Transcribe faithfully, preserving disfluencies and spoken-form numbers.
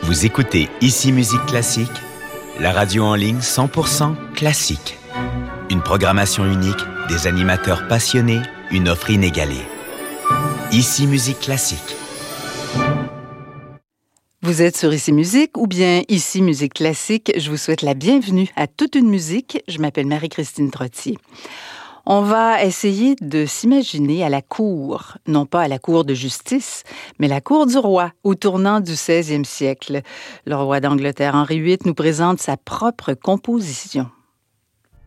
Vous écoutez Ici Musique Classique, la radio en ligne cent pour cent classique. Une programmation unique, des animateurs passionnés, une offre inégalée. Ici Musique Classique. Vous êtes sur Ici Musique ou bien Ici Musique Classique. Je vous souhaite la bienvenue à Toute une musique. Je m'appelle Marie-Christine Trottier. On va essayer de s'imaginer à la cour, non pas à la cour de justice, mais la cour du roi, au tournant du seizième siècle. Le roi d'Angleterre, Henri huit, nous présente sa propre composition.